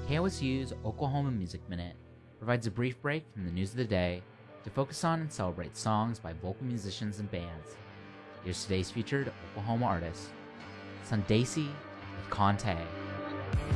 KOSU's Oklahoma Music Minute provides a brief break from the news of the day to focus on and celebrate songs by vocal musicians and bands. Here's today's featured Oklahoma artist, Sundasi with Conte.